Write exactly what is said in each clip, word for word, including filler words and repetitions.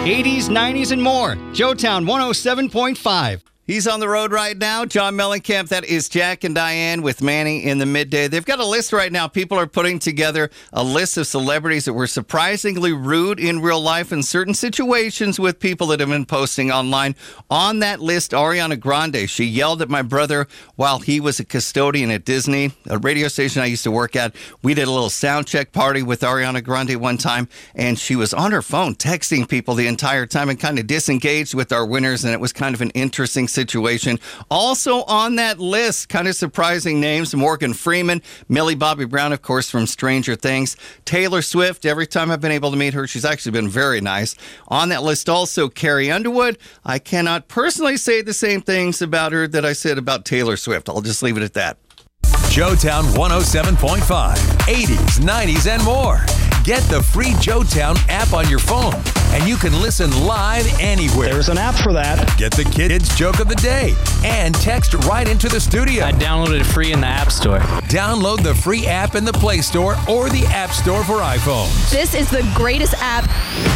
eighties, nineties, and more. Joetown one oh seven point five. He's on the road right now. John Mellencamp. That is Jack and Diane with Manny in the midday. They've got a list right now. People are putting together a list of celebrities that were surprisingly rude in real life in certain situations with people that have been posting online. On that list, Ariana Grande. She yelled at my brother while he was a custodian at Disney, a radio station I used to work at. We did a little sound check party with Ariana Grande one time, and she was on her phone texting people the entire time and kind of disengaged with our winners, and it was kind of an interesting situation. Also on that list, kind of surprising names, Morgan Freeman, Millie Bobby Brown, of course, from Stranger Things, Taylor Swift. Every time I've been able to meet her, she's actually been very nice. On that list also, Carrie Underwood. I cannot personally say the same things about her that I said about Taylor Swift. I'll just leave it at that. Joetown one oh seven point five, eighties, nineties, and more. Get the free Joetown app on your phone, and you can listen live anywhere. There's an app for that. Get the kids' joke of the day and text right into the studio. I downloaded it free in the App Store. Download the free app in the Play Store or the App Store for iPhones. This is the greatest app.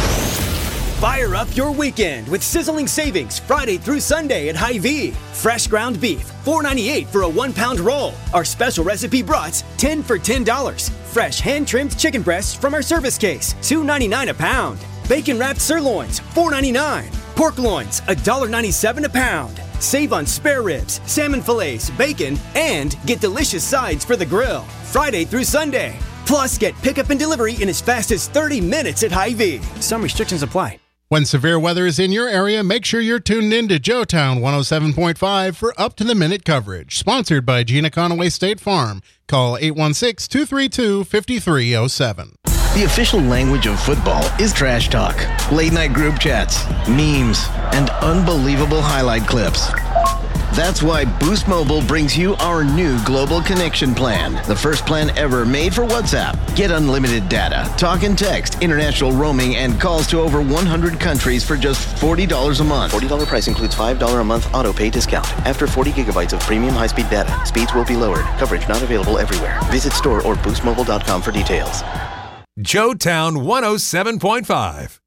Fire up your weekend with sizzling savings Friday through Sunday at Hy-Vee. Fresh ground beef, four ninety-eight for a one-pound roll. Our special recipe brats, ten for ten dollars. Fresh hand-trimmed chicken breasts from our service case, two ninety-nine a pound. Bacon-wrapped sirloins, four ninety-nine. Pork loins, one ninety-seven a pound. Save on spare ribs, salmon fillets, bacon, and get delicious sides for the grill. Friday through Sunday. Plus, get pickup and delivery in as fast as thirty minutes at Hy-Vee. Some restrictions apply. When severe weather is in your area, make sure you're tuned in to Joetown one oh seven point five for up-to-the-minute coverage. Sponsored by Gina Conaway State Farm. Call eight one six, two three two, five three zero seven. The official language of football is trash talk, late-night group chats, memes, and unbelievable highlight clips. That's why Boost Mobile brings you our new Global Connection Plan, the first plan ever made for WhatsApp. Get unlimited data, talk and text, international roaming, and calls to over one hundred countries for just forty dollars a month. forty dollars price includes five dollars a month auto pay discount. After forty gigabytes of premium high-speed data, speeds will be lowered. Coverage not available everywhere. Visit store or boost mobile dot com for details. Joetown one oh seven point five.